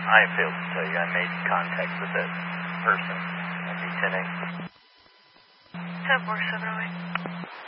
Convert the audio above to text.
I failed to tell you I made contact with that person. That'd be 10A. 104708.